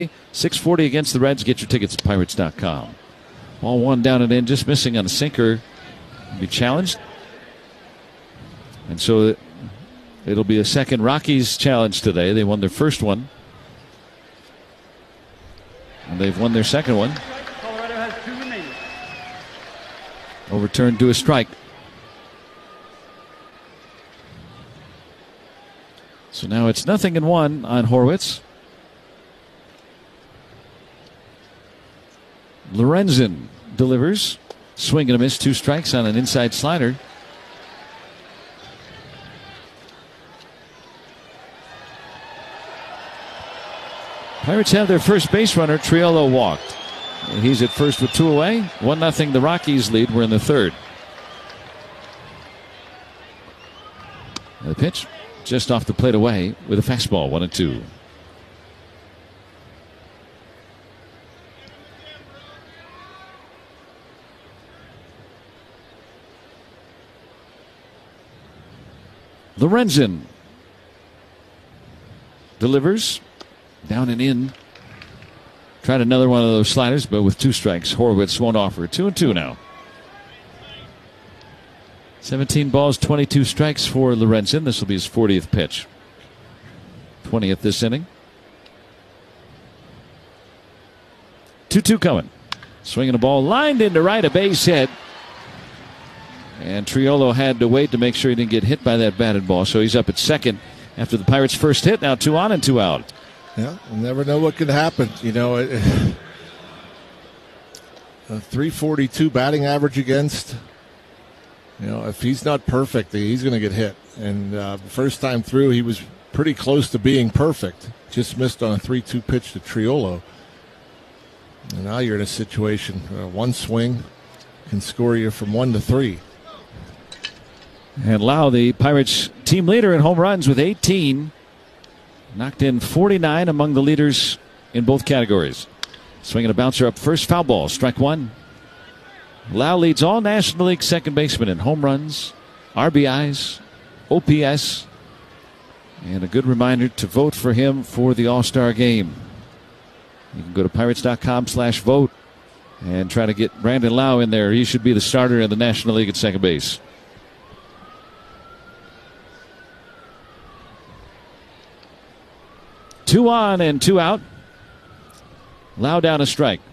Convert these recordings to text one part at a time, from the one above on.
640 against the Reds. Get your tickets at Pirates.com. Ball one down and in, just missing on a sinker. Be challenged. And so it'll be a second Rockies challenge today. They won their first one. And they've won their second one. Colorado has 2 remaining. Overturned to a strike. So now it's 0-1 on Horwitz. Lorenzen delivers. Swing and a miss. 2 strikes on an inside slider. Pirates have their first base runner. Triolo walked. He's at first with 2 away. 1-0 the Rockies lead. We're in the third. The pitch just off the plate away with a fastball. 1-2. Lorenzen delivers. Down and in. Tried another one of those sliders, but with 2 strikes. Horwitz won't offer. 2-2 now. 17 balls, 22 strikes for Lorenzen. This will be his 40th pitch. 20th this inning. 2-2 coming. Swinging a ball lined into right, a base hit. And Triolo had to wait to make sure he didn't get hit by that batted ball. So he's up at second after the Pirates' first hit. Now 2 on and 2 out. Yeah, you never know what could happen. You know, a 342 batting average against. You know, if he's not perfect, he's going to get hit. And first time through, he was pretty close to being perfect. Just missed on a 3-2 pitch to Triolo. And now you're in a situation, one swing can score you from 1-3. And Lau, the Pirates team leader in home runs with 18. Knocked in 49 among the leaders in both categories. Swinging a bouncer up first, foul ball, strike 1. Lau leads all National League second basemen in home runs, RBIs, OPS, and a good reminder to vote for him for the All-Star game. You can go to Pirates.com/vote and try to get Brandon Lau in there. He should be the starter in the National League at second base. Two on and 2 out. Lau down a strike.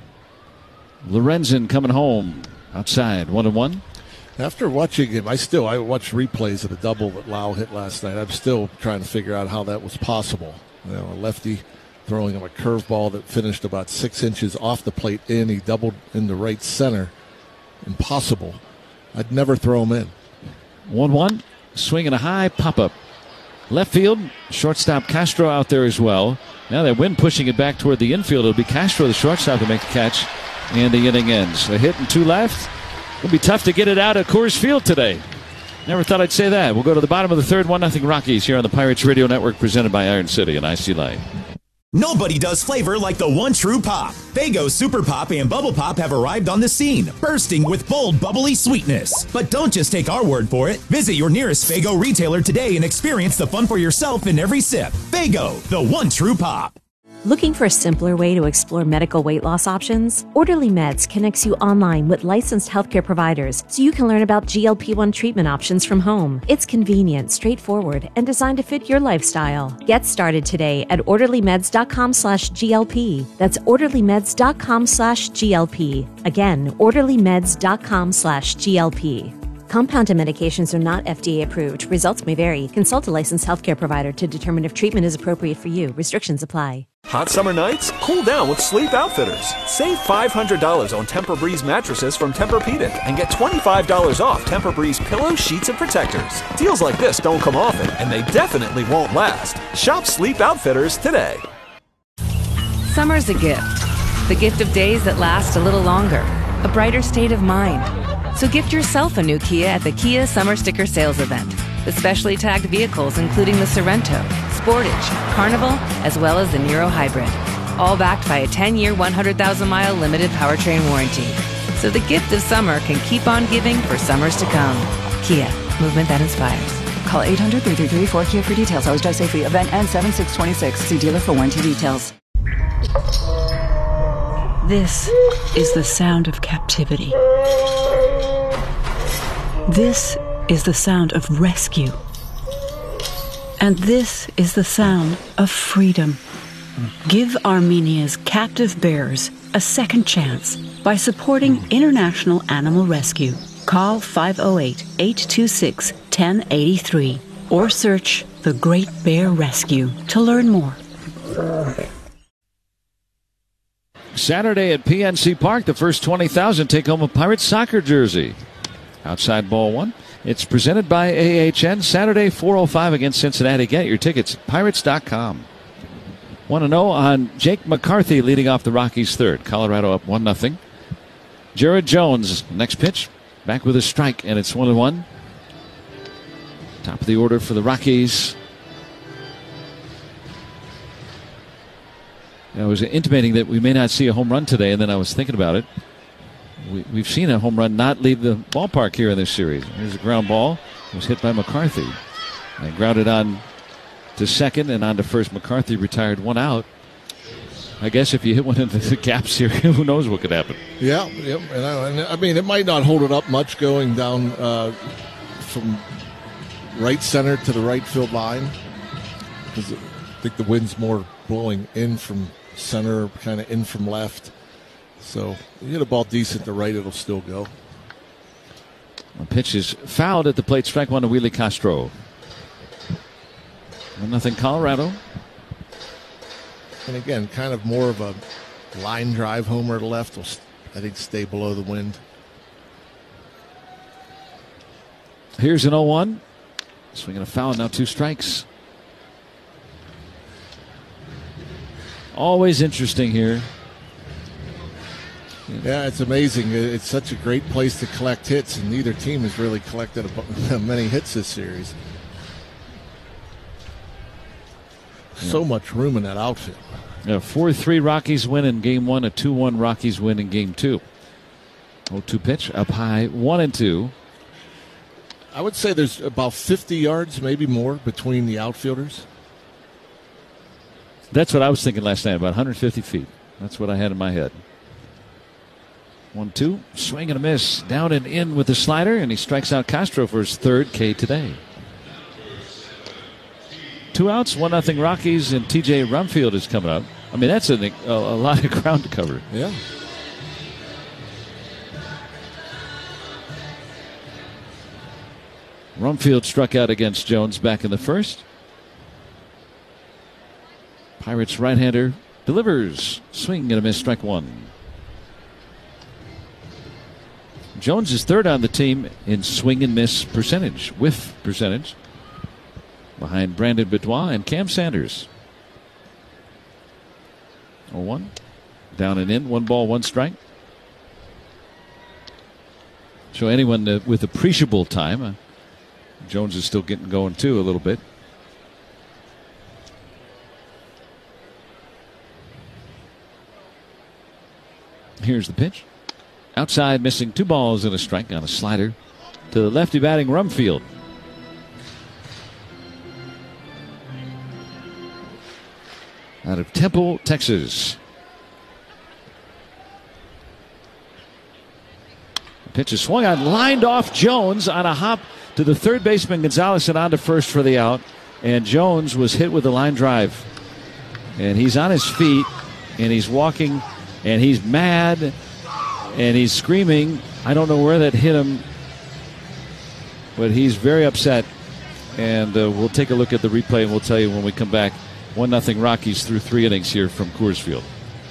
Lorenzen coming home outside, 1-1. After watching him, I watched replays of the double that Lau hit last night. I'm still trying to figure out how that was possible. You know, a lefty throwing him a curveball that finished about 6 inches off the plate in. He doubled into right center. Impossible. I'd never throw him in. 1-1. Swinging a high pop-up. Left field, shortstop Castro out there as well. Now that wind pushing it back toward the infield. It'll be Castro, the shortstop, to make the catch. And the inning ends. A hit and 2 left. It'll be tough to get it out of Coors Field today. Never thought I'd say that. We'll go to the bottom of the third. 1-0 Rockies here on the Pirates Radio Network, presented by Iron City and IC Light. Nobody does flavor like the one true pop. Faygo Super Pop and Bubble Pop have arrived on the scene, bursting with bold, bubbly sweetness. But don't just take our word for it. Visit your nearest Faygo retailer today and experience the fun for yourself in every sip. Faygo, the one true pop. Looking for a simpler way to explore medical weight loss options? Orderly Meds connects you online with licensed healthcare providers so you can learn about GLP-1 treatment options from home. It's convenient, straightforward, and designed to fit your lifestyle. Get started today at orderlymeds.com/GLP. That's orderlymeds.com/GLP. Again, orderlymeds.com/GLP. Compounded medications are not FDA approved. Results may vary. Consult a licensed healthcare provider to determine if treatment is appropriate for you. Restrictions apply. Hot summer nights? Cool down with Sleep Outfitters. Save $500 on Tempur-Breeze mattresses from Tempur-Pedic and get $25 off Tempur-Breeze pillows, sheets, and protectors. Deals like this don't come often, and they definitely won't last. Shop Sleep Outfitters today. Summer's a gift. The gift of days that last a little longer. A brighter state of mind. So gift yourself a new Kia at the Kia Summer Sticker Sales Event. The specially tagged vehicles including the Sorrento, Sportage, Carnival, as well as the Niro Hybrid. All backed by a 10-year, 100,000-mile limited powertrain warranty. So the gift of summer can keep on giving for summers to come. Kia, movement that inspires. Call 800-333-4KIA for details. Always drive safely. Event ends 7/6/26. See dealer for warranty details. This is the sound of captivity. This is the sound of rescue. And this is the sound of freedom. Give Armenia's captive bears a second chance by supporting International Animal Rescue. Call 508-826-1083 or search The Great Bear Rescue to learn more. Saturday at PNC Park, the first 20,000 take home a Pirates soccer jersey. Outside ball one. It's presented by AHN. Saturday, 4:05 against Cincinnati. Get your tickets at Pirates.com. 1-0 on Jake McCarthy leading off the Rockies' third. Colorado up 1-0. Jared Jones, next pitch, back with a strike, and it's 1-1. Top of the order for the Rockies. I was intimating that we may not see a home run today, and then I was thinking about it. We've seen a home run not leave the ballpark here in this series. Here's a ground ball. It was hit by McCarthy. And grounded on to second and on to first. McCarthy retired one out. I guess if you hit one into the gaps here, who knows what could happen. Yeah. And I mean, it might not hold it up much going down from right center to the right field line. Because I think the wind's more blowing in from center, kind of in from left. So you hit a ball decent to right, it'll still go. The pitch is fouled at the plate. Strike one to Wheelie Castro. 1-0 Colorado. And again, kind of more of a line drive homer to left. Will, I think, stay below the wind. Here's an 0-1. Swinging a foul, now 2 strikes. Always interesting here. Yeah, it's amazing. It's such a great place to collect hits, and neither team has really collected many hits this series. So much room in that outfield. Yeah, 4-3 Rockies win in game 1, a 2-1 Rockies win in game 2. 0-2 pitch, up high, 1-2. I would say there's about 50 yards, maybe more, between the outfielders. That's what I was thinking last night, about 150 feet. That's what I had in my head. 1-2, swing and a miss. Down and in with the slider, and he strikes out Castro for his third K today. 2 outs, 1-0 Rockies, and TJ Rumfield is coming up. I mean, that's a lot of ground to cover. Yeah. Rumfield struck out against Jones back in the first. Pirates right-hander delivers. Swing and a miss, strike one. Jones is third on the team in swing and miss percentage, whiff percentage, behind Brandon Bedouin and Cam Sanders. 0-1. Down and in, 1 ball, 1 strike. So anyone with appreciable time, Jones is still getting going too a little bit. Here's the pitch. Outside, missing 2 balls and a strike on a slider to the lefty batting Rumfield. Out of Temple, Texas. The pitch is swung on, lined off Jones on a hop to the third baseman Gonzalez and on to first for the out. And Jones was hit with a line drive. And he's on his feet and he's walking and he's mad. And he's screaming. I don't know where that hit him, but he's very upset. And we'll take a look at the replay, and we'll tell you when we come back. 1-0 Rockies through 3 innings here from Coors Field.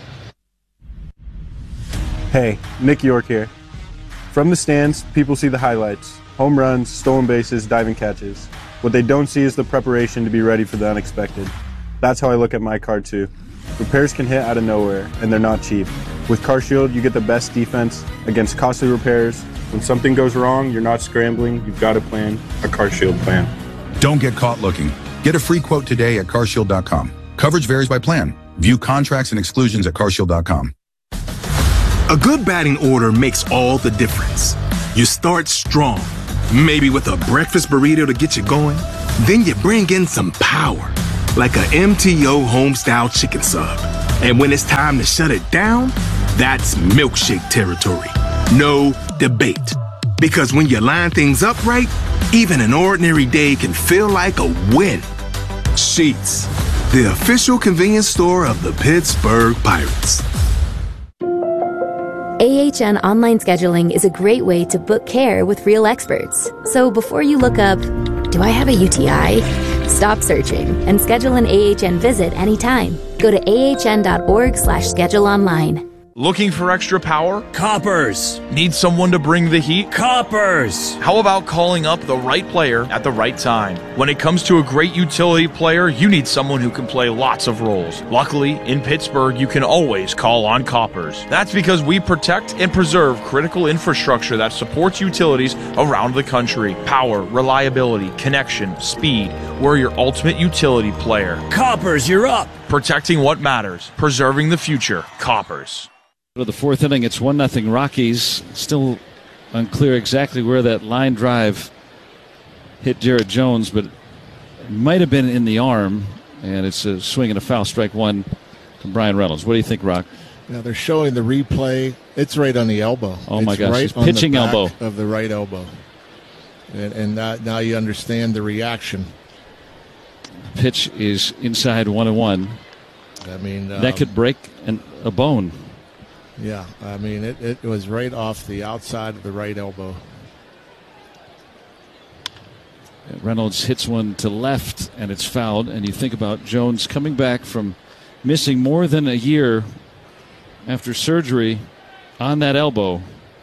Hey, Nick York here. From the stands, people see the highlights. Home runs, stolen bases, diving catches. What they don't see is the preparation to be ready for the unexpected. That's how I look at my car, too. Repairs can hit out of nowhere, and they're not cheap. With CarShield, you get the best defense against costly repairs. When something goes wrong, you're not scrambling. You've got a plan, a CarShield plan. Don't get caught looking. Get a free quote today at carshield.com. Coverage varies by plan. View contracts and exclusions at carshield.com. A good batting order makes all the difference. You start strong, maybe with a breakfast burrito to get you going. Then you bring in some power, like a MTO Homestyle Chicken Sub. And when it's time to shut it down, That's milkshake territory. No debate. Because when you line things up right, even an ordinary day can feel like a win. Sheetz, the official convenience store of the Pittsburgh Pirates. AHN Online Scheduling is a great way to book care with real experts. So before you look up, do I have a UTI? Stop searching and schedule an AHN visit anytime. Go to ahn.org/schedule online. Looking for extra power? Coppers. Need someone to bring the heat? Coppers. How about calling up the right player at the right time? When it comes to a great utility player, you need someone who can play lots of roles. Luckily, in Pittsburgh, you can always call on Coppers. That's because we protect and preserve critical infrastructure that supports utilities around the country. Power, reliability, connection, speed. We're your ultimate utility player. Coppers, you're up. Protecting what matters. Preserving the future. Coppers. To the fourth inning, it's 1-0 Rockies. Still unclear exactly where that line drive hit Jared Jones, but it might have been in the arm, and it's a swing and a foul, strike one from Brian Reynolds. What do you think, Rock? Now they're showing the replay. It's right on the elbow. Oh, my gosh. Right It's pitching on the back elbow. of the right elbow. And now you understand the reaction. Pitch is inside 1-1. I mean, that could break a bone. Yeah, I mean, it was right off the outside of the right elbow. Reynolds hits one to left, and it's fouled. And you think about Jones coming back from missing more than a year after surgery on that elbow.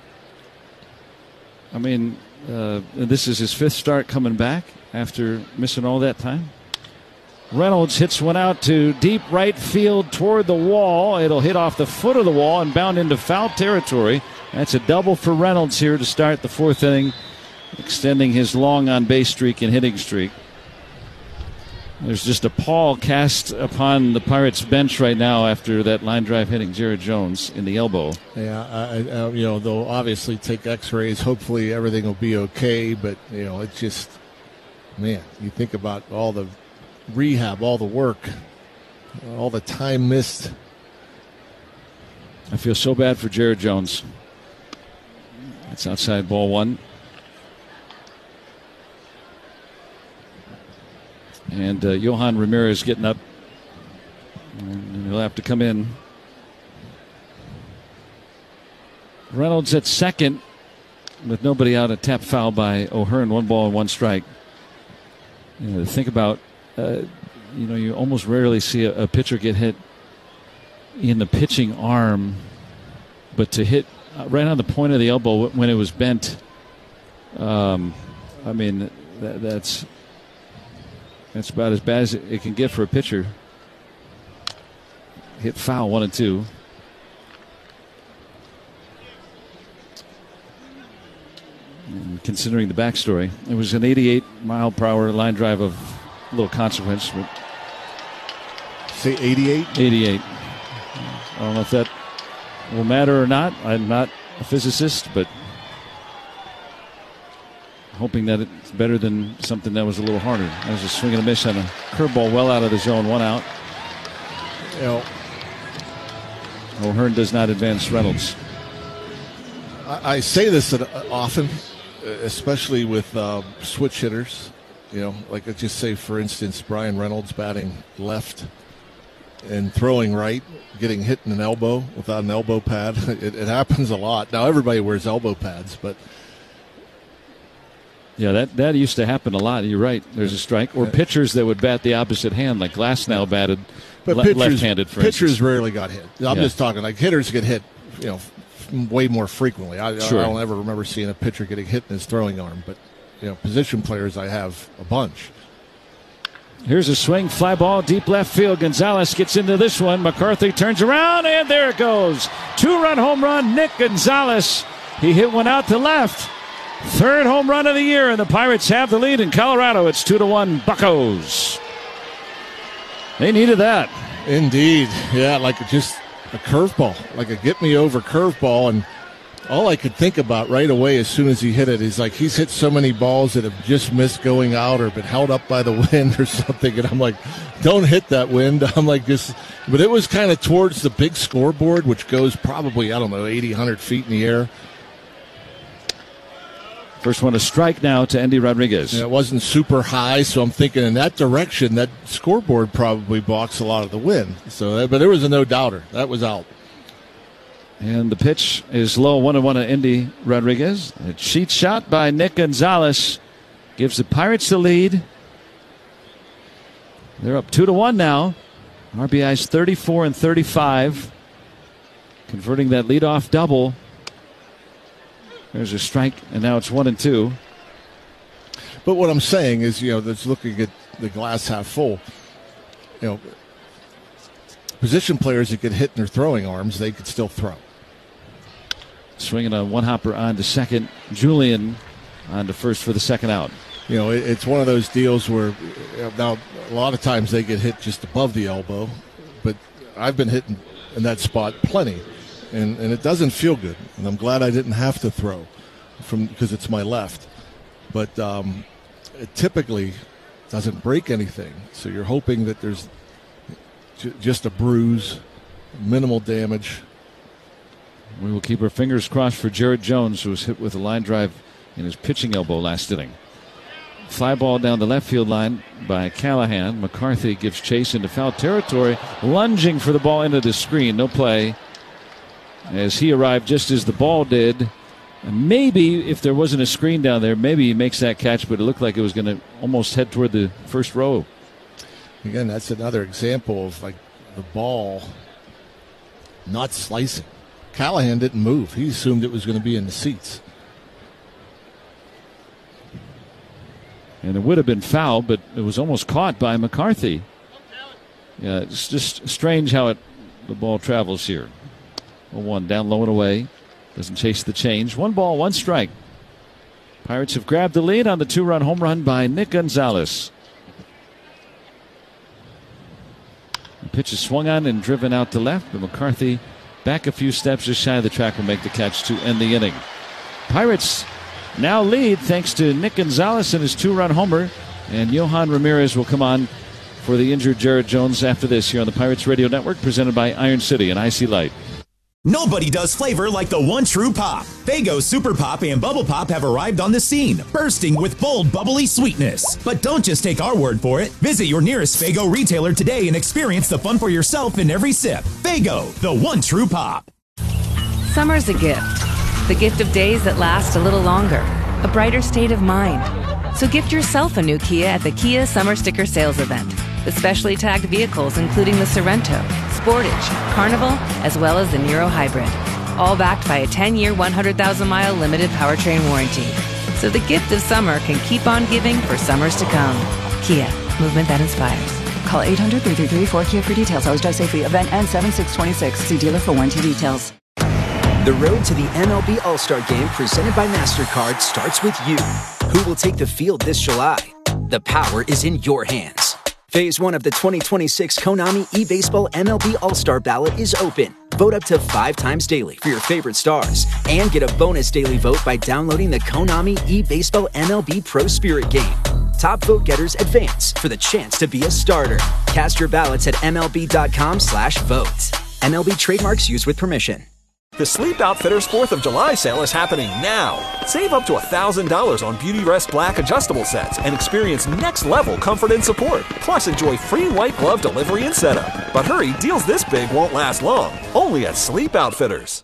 I mean, this is his fifth start coming back after missing all that time. Reynolds hits one out to deep right field toward the wall. It'll hit off the foot of the wall and bound into foul territory. That's a double for Reynolds here to start the fourth inning, extending his long on-base streak and hitting streak. There's just a pall cast upon the Pirates bench right now after that line drive hitting Jared Jones in the elbow. Yeah, they'll obviously take x-rays. Hopefully everything will be okay, but, it's just, man, you think about all the rehab, all the work, all the time missed. I feel so bad for Jared Jones. It's outside ball one. And Johan Ramirez getting up. And he'll have to come in. Reynolds at second with nobody out. A tap foul by O'Hearn. 1 ball and 1 strike. Think about you almost rarely see a pitcher get hit in the pitching arm, but to hit right on the point of the elbow when it was bent, that's about as bad as it can get for a pitcher. Hit foul 1-2. And considering the backstory, it was an 88-mile-per-hour line drive of little consequence. But say 88? 88. I don't know if that will matter or not. I'm not a physicist, but hoping that it's better than something that was a little harder. That was a swing and a miss on a curveball well out of the zone, 1 out. O'Hearn does not advance Reynolds. I say this often, especially with switch hitters. Like I just say, for instance, Brian Reynolds batting left and throwing right, getting hit in an elbow without an elbow pad. It happens a lot. Now, everybody wears elbow pads, but... Yeah, that used to happen a lot. You're right. There's a strike. Or pitchers that would bat the opposite hand, like Glasnow batted left-handed, for instance. Pitchers rarely got hit. I'm just talking, like hitters get hit, way more frequently. I don't ever remember seeing a pitcher getting hit in his throwing arm, but position players I have a bunch. Here's a swing, fly ball, deep left field. Gonzalez gets into this one. McCarthy turns around, and there it goes. 2-run home run, Nick Gonzalez. He hit one out to left. 3rd home run of the year, and the Pirates have the lead in Colorado. It's 2-1 Buccos. They needed that. Indeed. Yeah, like just a curveball, like a get-me-over curveball, and All I could think about right away as soon as he hit it is like he's hit so many balls that have just missed going out or been held up by the wind or something. And I'm like, don't hit that wind. I'm like, but it was kind of towards the big scoreboard, which goes probably, 80, 100 feet in the air. First one a strike now to Endy Rodriguez. Yeah, it wasn't super high, so I'm thinking in that direction, that scoreboard probably blocks a lot of the wind. So, but there was a no-doubter. That was out. And the pitch is low, 1-1 to Endy Rodriguez. A cheat shot by Nick Gonzalez gives the Pirates the lead. They're up 2-1 now. RBI's 34 and 35. Converting that leadoff double. There's a strike, and now it's 1-2. But what I'm saying is, that's looking at the glass half full. Position players that get hit in their throwing arms, they could still throw. Swinging a one-hopper on to second. Julian on to first for the second out. It's one of those deals where now a lot of times they get hit just above the elbow, but I've been hitting in that spot plenty, and it doesn't feel good. And I'm glad I didn't have to throw because it's my left. But it typically doesn't break anything, so you're hoping that there's just a bruise, minimal damage. We will keep our fingers crossed for Jared Jones, who was hit with a line drive in his pitching elbow last inning. Fly ball down the left field line by Callahan. McCarthy gives chase into foul territory, lunging for the ball into the screen. No play as he arrived just as the ball did. And maybe if there wasn't a screen down there, maybe he makes that catch, but it looked like it was going to almost head toward the first row. Again, that's another example of like the ball not slicing. Callahan didn't move. He assumed it was going to be in the seats. And it would have been foul, but it was almost caught by McCarthy. Yeah, it's just strange how the ball travels here. 0-1 down low and away. Doesn't chase the change. 1 ball, 1 strike. Pirates have grabbed the lead on the 2-run home run by Nick Gonzalez. The pitch is swung on and driven out to left, but McCarthy back a few steps just shy of the track will make the catch to end the inning. Pirates now lead thanks to Nick Gonzalez and his 2-run homer, and Johan Ramirez will come on for the injured Jared Jones after this here on the Pirates Radio Network, presented by Iron City and IC Light. Nobody does flavor like the one true pop. Faygo Super Pop and Bubble Pop have arrived on the scene, bursting with bold, bubbly sweetness. But don't just take our word for it. Visit your nearest Faygo retailer today and experience the fun for yourself in every sip. Faygo, the one true pop. Summer's a gift. The gift of days that last a little longer. A brighter state of mind. So gift yourself a new Kia at the Kia Summer Sticker Sales Event. With specially tagged vehicles including the Sorento, Sportage, Carnival, as well as the Niro Hybrid. All backed by a 10-year, 100,000-mile limited powertrain warranty. So the gift of summer can keep on giving for summers to come. Kia, movement that inspires. Call 800-333-4KIA for details. Always drive safely. Event ends 7/6/26. See dealer for warranty details. The road to the MLB All-Star Game presented by MasterCard starts with you. Who will take the field this July? The power is in your hands. Phase 1 of the 2026 Konami eBaseball MLB All-Star Ballot is open. Vote up to 5 times daily for your favorite stars. And get a bonus daily vote by downloading the Konami eBaseball MLB Pro Spirit game. Top vote getters advance for the chance to be a starter. Cast your ballots at MLB.com/vote. MLB trademarks used with permission. The Sleep Outfitters 4th of July sale is happening now. Save up to $1,000 on Beautyrest Black adjustable sets and experience next-level comfort and support. Plus, enjoy free white glove delivery and setup. But hurry, deals this big won't last long. Only at Sleep Outfitters.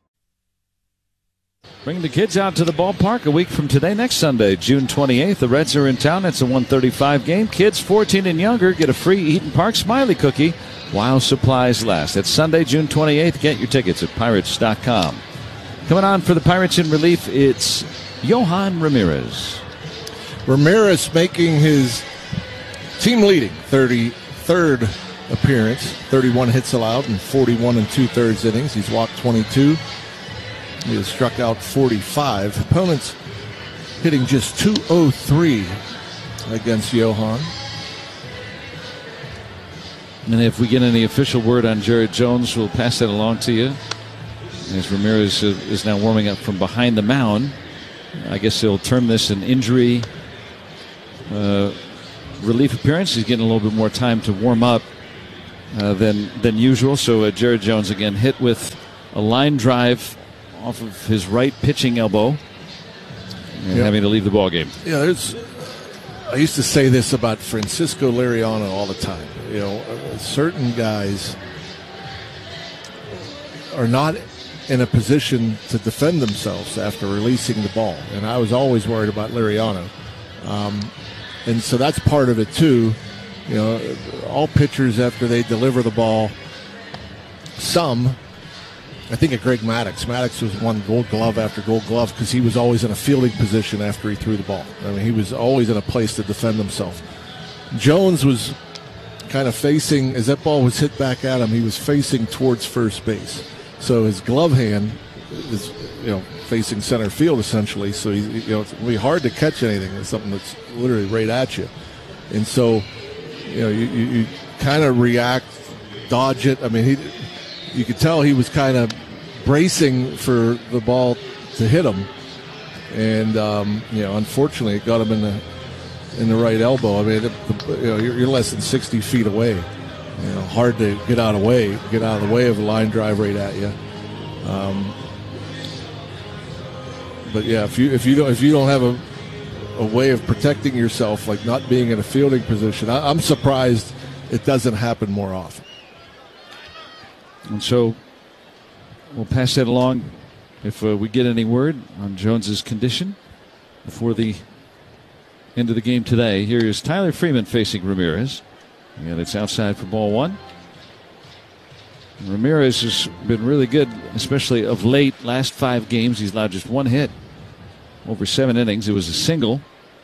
Bring the kids out to the ballpark a week from today, next Sunday, June 28th. The Reds are in town. It's a 1:35 game. Kids 14 and younger get a free Eaton Park Smiley cookie while supplies last. It's Sunday, June 28th. Get your tickets at Pirates.com. Coming on for the Pirates in relief, it's Johan Ramirez. Ramirez making his team-leading 33rd appearance, 31 hits allowed in 41 2/3 innings. He's walked 22. He has struck out 45. Opponents hitting just .203 against Johan. And if we get any official word on Jared Jones, we'll pass that along to you. as Ramirez is now warming up from behind the mound. I guess they'll term this an injury relief appearance. He's getting a little bit more time to warm up than usual. So Jared Jones again hit with a line drive off of his right pitching elbow and having to leave the ball game. Yeah, I used to say this about Francisco Liriano all the time. Certain guys are not in a position to defend themselves after releasing the ball, and I was always worried about Liriano. And so that's part of it too. All pitchers after they deliver the ball, I think of Greg Maddux. Maddux was won Gold Glove after Gold Glove because he was always in a fielding position after he threw the ball. I mean, he was always in a place to defend himself. Jones was kind of facing, as that ball was hit back at him, he was facing towards first base. So his glove hand is, facing center field essentially. So it's going to be hard to catch anything. It's something that's literally right at you. And so, you kind of react, dodge it. I mean, you could tell he was kind of bracing for the ball to hit him, and unfortunately, it got him in the right elbow. I mean, you're less than 60 feet away. Hard to get out of the way of a line drive right at you. But yeah, if you don't have a way of protecting yourself, like not being in a fielding position, I'm surprised it doesn't happen more often. And so we'll pass that along if we get any word on Jones's condition before the end of the game today. Here is Tyler Freeman facing Ramirez. And it's outside for ball one. Ramirez has been really good, especially of late. Last 5 games, he's allowed just 1 hit over 7 innings. It was a single.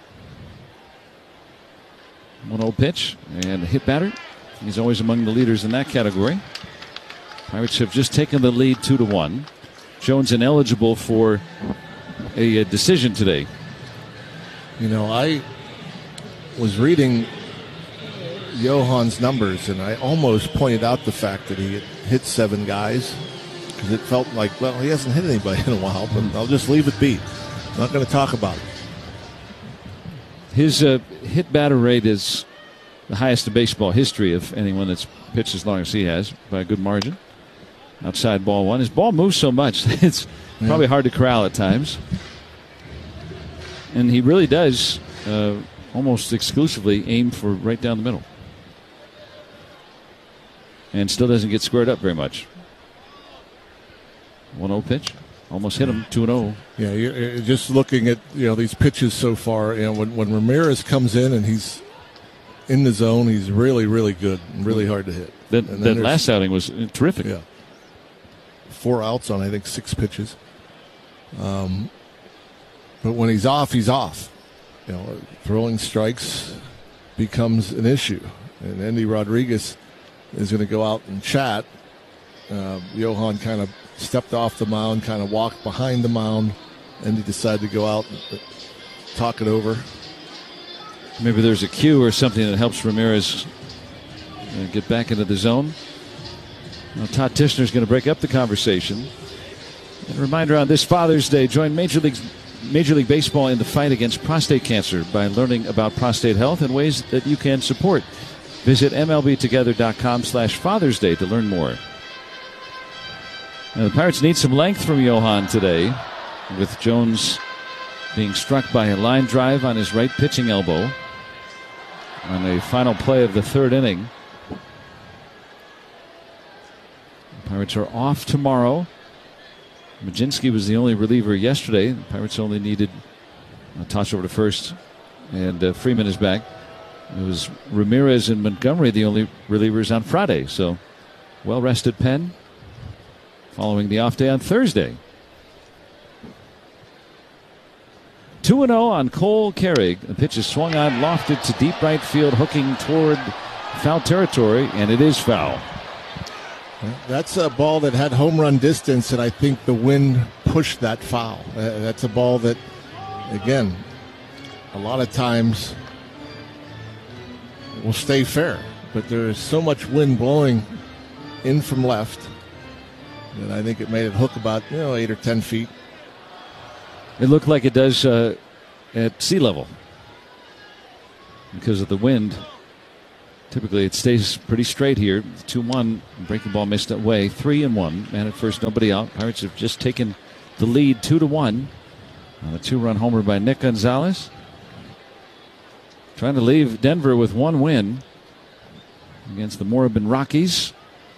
1-0 pitch and a hit batter. He's always among the leaders in that category. Pirates have just taken the lead 2-1. Jones ineligible for a decision today. I was reading Johan's numbers, and I almost pointed out the fact that he had hit 7 guys because it felt like, well, he hasn't hit anybody in a while, but I'll just leave it be. I'm not going to talk about it. His hit batter rate is the highest in baseball history of anyone that's pitched as long as he has by a good margin. Outside ball one. His ball moves so much it's probably hard to corral at times. And he really does almost exclusively aim for right down the middle. And still doesn't get squared up very much. 1-0 pitch. Almost hit him. 2-0. Yeah, you're just looking at these pitches so far. When Ramirez comes in and he's in the zone, he's really, really good and really hard to hit. That last outing was terrific. Yeah. 4 outs on, I think, 6 pitches. But when he's off, he's off. Throwing strikes becomes an issue. And Andy Rodriguez is going to go out and chat. Johan kind of stepped off the mound, kind of walked behind the mound, and he decided to go out and talk it over. Maybe there's a cue or something that helps Ramirez get back into the zone. Now, Todd Tischner's going to break up the conversation. And a reminder on this Father's Day, join Major League Baseball in the fight against prostate cancer by learning about prostate health and ways that you can support. Visit MLBtogether.com/Father's Day to learn more. Now, the Pirates need some length from Johan today, with Jones being struck by a line drive on his right pitching elbow on the final play of the 3rd inning. The Pirates are off tomorrow. Majinski was the only reliever yesterday. The Pirates only needed a toss over to first, and Freeman is back. It was Ramirez and Montgomery the only relievers on Friday. So, well-rested Penn following the off day on Thursday. 2-0 on Cole Carrig. The pitch is swung on, lofted to deep right field, hooking toward foul territory, and it is foul. That's a ball that had home run distance, and I think the wind pushed that foul. That's a ball that, again, a lot of times will stay fair, but there is so much wind blowing in from left And I think it made it hook about 8 or 10 feet. It looked like it does at sea level because of the wind. Typically, it stays pretty straight here. 2-1. Breaking ball missed away. 3-1. Man at first, nobody out. Pirates have just taken the lead 2-1 on a 2-run homer by Nick Gonzalez. Trying to leave Denver with 1 win against the Moribund Rockies.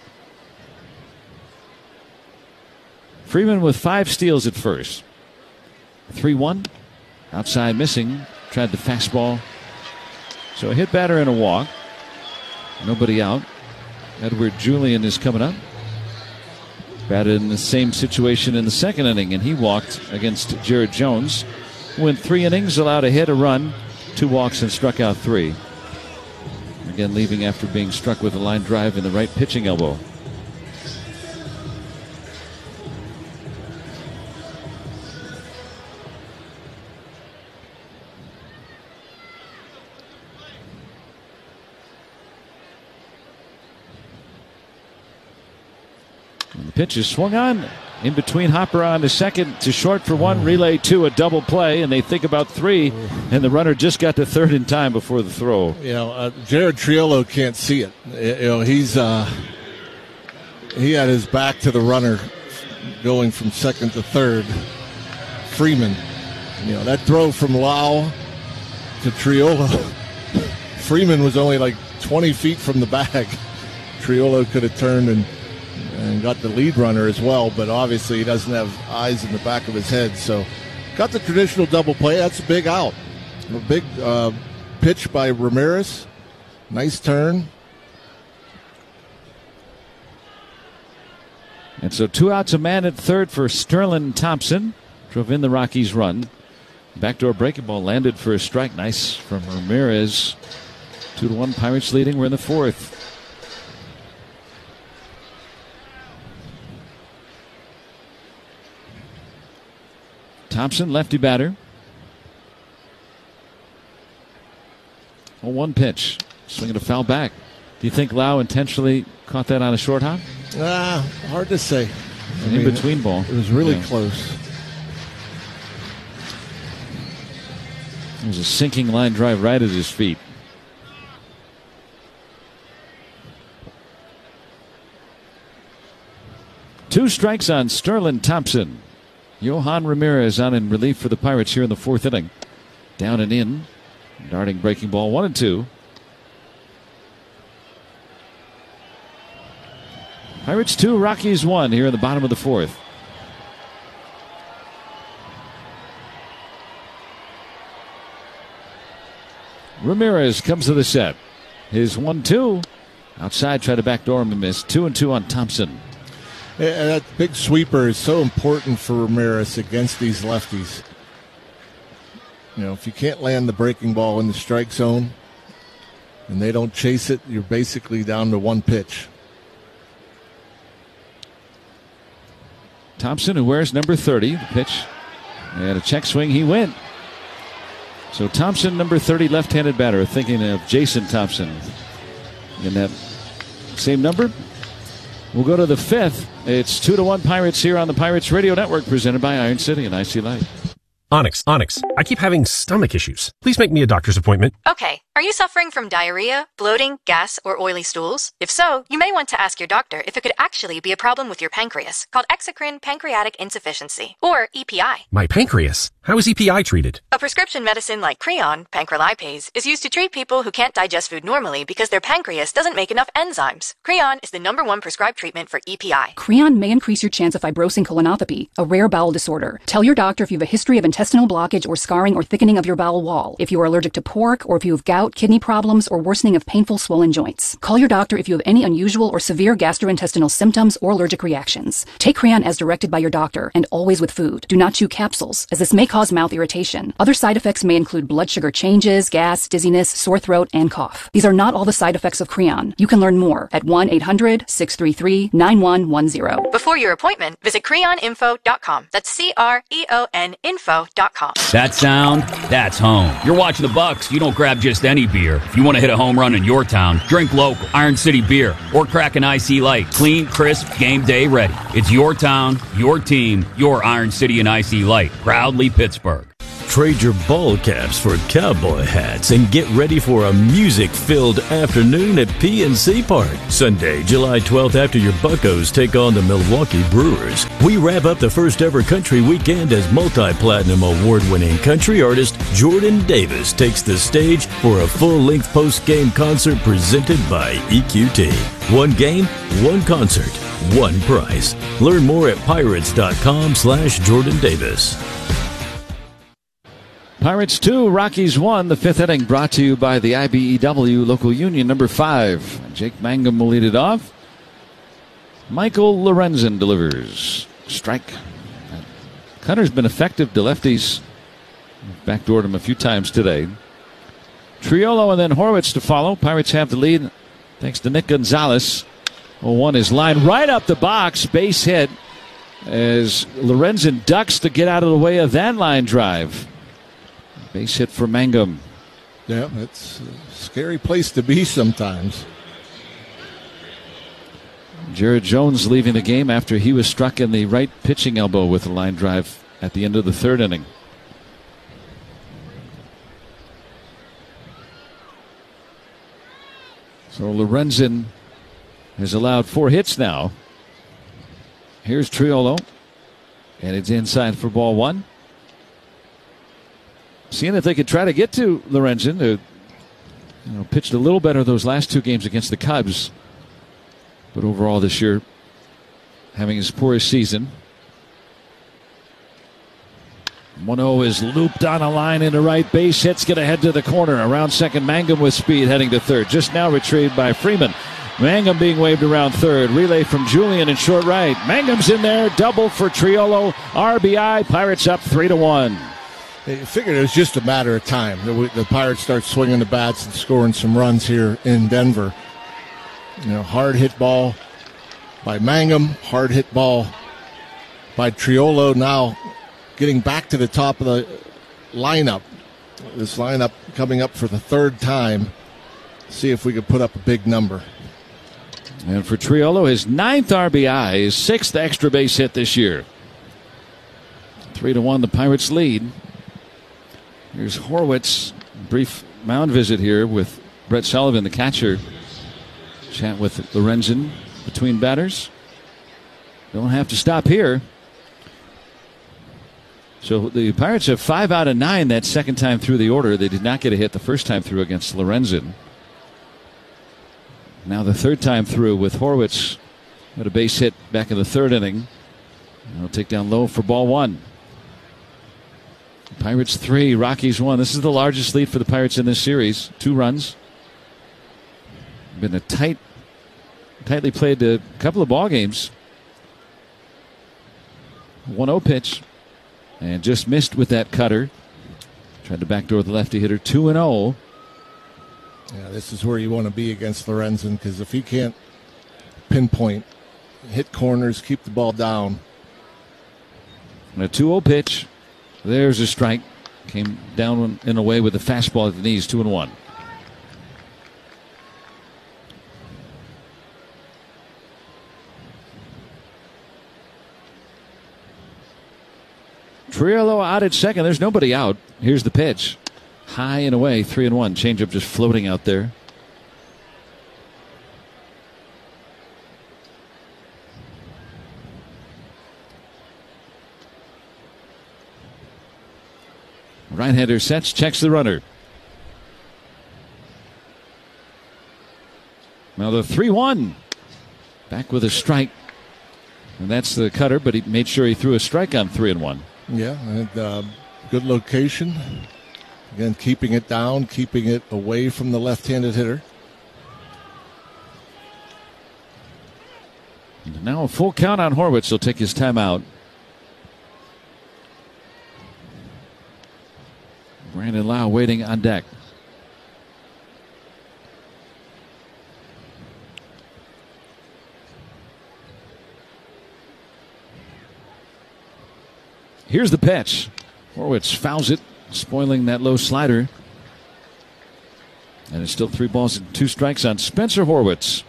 Freeman with 5 steals at first. 3-1. Outside missing. Tried the fastball. So a hit, batter, and a walk. Nobody out. Edward Julian is coming up. Batted in the same situation in the second inning, and he walked against Jared Jones. Went 3 innings, allowed a hit, a run, 2 walks, and struck out 3. Again, leaving after being struck with a line drive in the right pitching elbow. And the pitch is swung on. In between, Hopper on to second, to short for 1, relay 2, a double play, and they think about 3, and the runner just got to third in time before the throw. Jared Triolo can't see it. He had his back to the runner going from second to third. Freeman, that throw from Lau to Triolo. Freeman was only like 20 feet from the bag. Triolo could have turned and got the lead runner as well, but obviously he doesn't have eyes in the back of his head. So got the traditional double play. That's a big out. A big pitch by Ramirez. Nice turn. And so 2 outs, a man at third for Sterling Thompson. Drove in the Rockies' run. Backdoor breaking ball landed for a strike. Nice from Ramirez. 2-1, Pirates leading. We're in the 4th. Thompson, lefty batter. 1 pitch. Swinging a foul back. Do you think Lau intentionally caught that on a short hop? Hard to say. In between ball. It was really close. It was a sinking line drive right at his feet. Two strikes on Sterling Thompson. Johan Ramirez on in relief for the Pirates here in the 4th inning. Down and in. Darting breaking ball 1-2. Pirates 2, Rockies 1 here in the bottom of the 4th. Ramirez comes to the set. His 1-2. Outside, try to backdoor him and miss. 2-2 on Thompson. Yeah, that big sweeper is so important for Ramirez against these lefties. If you can't land the breaking ball in the strike zone and they don't chase it, you're basically down to 1 pitch. Thompson, who wears number 30, the pitch. And a check swing, he went. So Thompson, number 30, left-handed batter, thinking of Jason Thompson in that same number. We'll go to the 5th. It's 2-1 Pirates here on the Pirates Radio Network, presented by Iron City and IC Light. Onyx, I keep having stomach issues. Please make me a doctor's appointment. Okay. Are you suffering from diarrhea, bloating, gas, or oily stools? If so, you may want to ask your doctor if it could actually be a problem with your pancreas, called exocrine pancreatic insufficiency, or EPI. My pancreas? How is EPI treated? A prescription medicine like Creon, pancrelipase, is used to treat people who can't digest food normally because their pancreas doesn't make enough enzymes. Creon is the #1 prescribed treatment for EPI. Creon may increase your chance of fibrosing colonopathy, a rare bowel disorder. Tell your doctor if you have a history of intestinal blockage or scarring or thickening of your bowel wall, if you are allergic to pork, or if you have gout, kidney problems, or worsening of painful swollen joints. Call your doctor if you have any unusual or severe gastrointestinal symptoms or allergic reactions. Take Creon as directed by your doctor, and always with food. Do not chew capsules, as this may cause mouth irritation. Other side effects may include blood sugar changes, gas, dizziness, sore throat, and cough. These are not all the side effects of Creon. You can learn more at 1-800-633-9110. Before your appointment, visit creoninfo.com. That's CREON info.com. That sound, that's home. You're watching the Bucks. You don't grab just any any beer. If you want to hit a home run in your town, drink local, Iron City Beer, or crack an IC Light. Clean, crisp, game day ready. It's your town, your team, your Iron City and IC Light. Proudly Pittsburgh. Trade your ball caps for cowboy hats and get ready for a music-filled afternoon at PNC Park. Sunday, July 12th, after your Buccos take on the Milwaukee Brewers. We wrap up the first ever country weekend as multi-platinum award-winning country artist Jordan Davis takes the stage for a full-length post-game concert presented by EQT. One game, one concert, one price. Learn more at pirates.com/Jordan Davis. Pirates 2, Rockies 1. The fifth inning brought to you by the IBEW Local Union number 5. Jake Mangum will lead it off. Michael Lorenzen delivers. Strike. Cutter's been effective to lefties. Backdoored him a few times today. Triolo and then Horwitz to follow. Pirates have the lead thanks to Nick Gonzalez. 0-1 is lined right up the box. Base hit as Lorenzen ducks to get out of the way of that line drive. Base hit for Mangum. Yeah, it's a scary place to be sometimes. Jared Jones leaving the game after he was struck in the right pitching elbow with a line drive at the end of the third inning. So Lorenzen has allowed 4 hits now. Here's Triolo, and it's inside for ball 1. Seeing if they could try to get to Lorenzen, who pitched a little better those last 2 games against the Cubs. But overall this year, having his poorest season. 1-0 is looped on a line into right. Base hit's going to head to the corner. Around second, Mangum with speed heading to third. Just now retrieved by Freeman. Mangum being waved around third. Relay from Julian in short right. Mangum's in there. Double for Triolo. RBI. Pirates up 3-1. I figured it was just a matter of time. The Pirates start swinging the bats and scoring some runs here in Denver. Hard hit ball by Mangum, hard hit ball by Triolo. Now getting back to the top of the lineup. This lineup coming up for the third time. See if we could put up a big number. And for Triolo, his 9th RBI, his 6th extra base hit this year. 3-1, the Pirates lead. Here's Horwitz. Brief mound visit here with Brett Sullivan, the catcher. Chat with Lorenzen between batters. Don't have to stop here. So the Pirates have 5 out of 9 that second time through the order. They did not get a hit the first time through against Lorenzen. Now the third time through with Horwitz. Had a base hit back in the third inning. They'll take down low for ball 1. Pirates 3, Rockies 1. This is the largest lead for the Pirates in this series. 2 runs. Been a tightly played a couple of ball games. 1-0 pitch. And just missed with that cutter. Tried to backdoor the lefty hitter. 2-0. Yeah, this is where you want to be against Lorenzen, because if he can't pinpoint, hit corners, keep the ball down. And a 2-0 pitch. There's a strike. Came down and away with the fastball at the knees. 2-1. Triolo out at second. There's nobody out. Here's the pitch. High and away. 3-1. Changeup just floating out there. Right-hander sets, checks the runner. Now the 3-1. Back with a strike. And that's the cutter, but he made sure he threw a strike on 3-1. Yeah, and good location. Again, keeping it down, keeping it away from the left-handed hitter. And now a full count on Horwitz. He'll take his time out. Brandon Lau waiting on deck. Here's the pitch. Horwitz fouls it, spoiling that low slider. And it's still 3 balls and 2 strikes on Spencer Horwitz.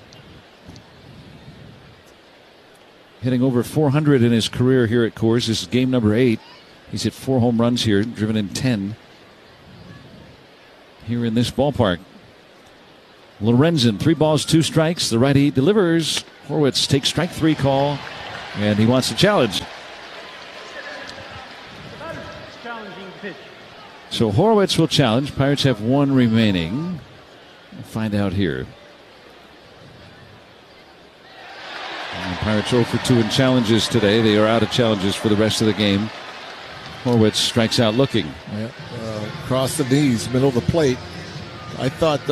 Hitting over 400 in his career here at Coors. This is game number 8. He's hit 4 home runs here, driven in 10 here in this ballpark. Lorenzen, 3 balls, 2 strikes. The righty delivers. Horwitz takes strike 3 call, and he wants to challenge. Challenging pitch. So Horwitz will challenge. Pirates have 1 remaining. We'll find out here. And the Pirates 0 for 2 in challenges today. They are out of challenges for the rest of the game. Horwitz strikes out looking. Yeah, across the knees, middle of the plate. I thought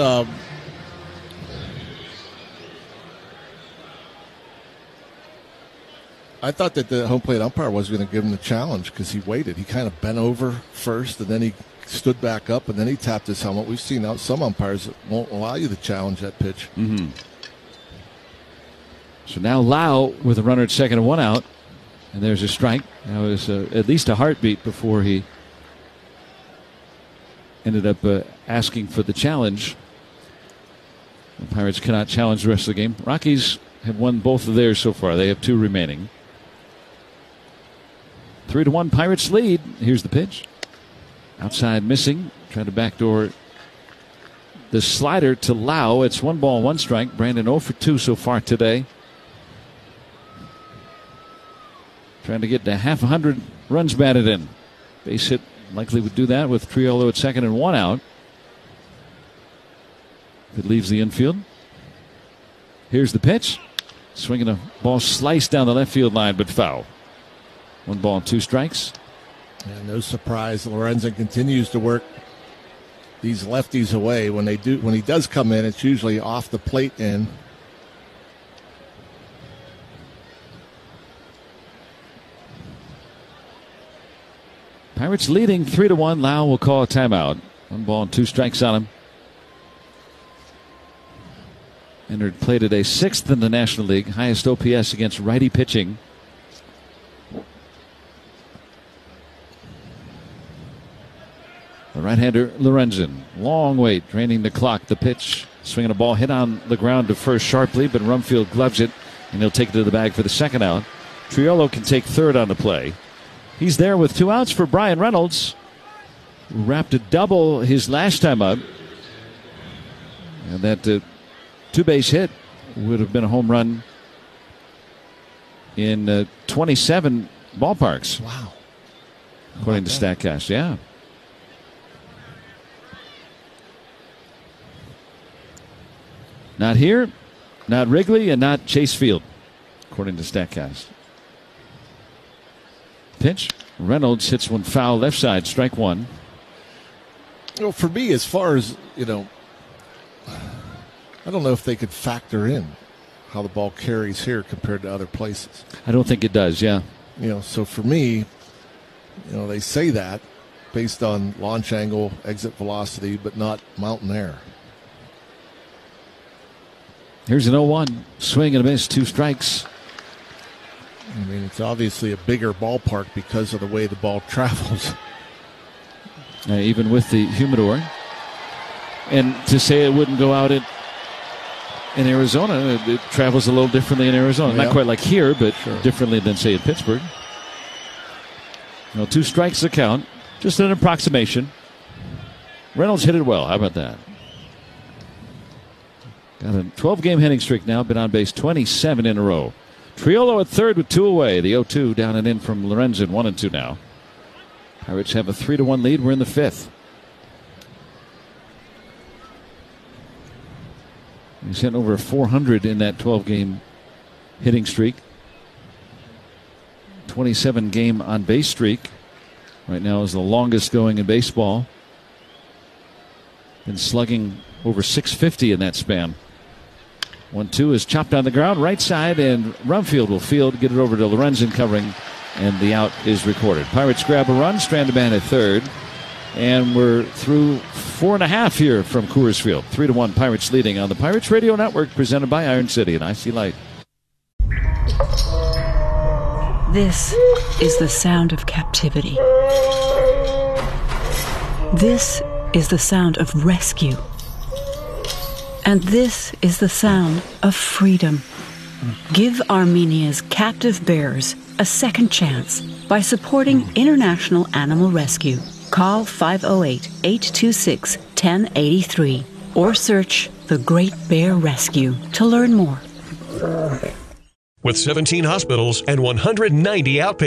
that the home plate umpire was going to give him the challenge because he waited. He kind of bent over first, and then he stood back up, and then he tapped his helmet. We've seen out some umpires that won't allow you to challenge that pitch. Mm-hmm. So now Lau with a runner at second and 1 out. And there's a strike. That was at least a heartbeat before he ended up asking for the challenge. The Pirates cannot challenge the rest of the game. Rockies have won both of theirs so far. They have 2 remaining. 3-1 Pirates lead. Here's the pitch. Outside missing. Trying to backdoor the slider to Lau. It's 1 ball, 1 strike. Brandon 0 for 2 so far today. Trying to get to half 100 runs batted in. Base hit likely would do that with Triolo at second and 1 out. If it leaves the infield. Here's the pitch. Swinging a ball sliced down the left field line, but foul. 1 ball, 2 strikes. Yeah, no surprise. Lorenzen continues to work these lefties away. When he does come in, it's usually off the plate in. Pirates leading 3-1. Lau will call a timeout. 1 ball and 2 strikes on him. Entered play today 6th in the National League. Highest OPS against righty pitching. The right-hander Lorenzen. Long wait, draining the clock. The pitch, swinging a ball, hit on the ground to first sharply, but Rumfield gloves it, and he'll take it to the bag for the second out. Triolo can take third on the play. He's there with 2 outs for Brian Reynolds, who wrapped a double his last time up. And that 2-base hit would have been a home run in 27 ballparks. Wow. According to StatCast, yeah. Not here, not Wrigley, and not Chase Field, according to StatCast. Pitch. Reynolds hits 1 foul left side, strike 1. Well, for me, as far as, I don't know if they could factor in how the ball carries here compared to other places. I don't think it does, yeah. So for me, they say that based on launch angle, exit velocity, but not mountain air. Here's an 0-1. Swing and a miss, 2 strikes. I mean, it's obviously a bigger ballpark because of the way the ball travels. Even with the humidor. And to say it wouldn't go out in Arizona, it travels a little differently in Arizona. Yep. Not quite like here, but sure. Differently than, say, in Pittsburgh. 2 strikes to count. Just an approximation. Reynolds hit it well. How about that? Got a 12-game hitting streak now. Been on base 27 in a row. Triolo at third with 2 away. The 0-2 down and in from Lorenzen. 1-2 now. Pirates have a 3-1 lead. We're in the 5th. He's hitting over 400 in that 12-game hitting streak. 27-game on-base streak. Right now is the longest going in baseball. Been slugging over 650 in that span. 1-2 is chopped on the ground, right side, and Rumfield will field, get it over to Lorenzen covering, and the out is recorded. Pirates grab a run, Strandeman at third, and we're through 4.5 here from Coors Field. 3-1 Pirates leading on the Pirates Radio Network, presented by Iron City and IC Light. This is the sound of captivity. This is the sound of rescue. And this is the sound of freedom. Give Armenia's captive bears a second chance by supporting International Animal Rescue. Call 508-826-1083 or search The Great Bear Rescue to learn more. With 17 hospitals and 190 outpatient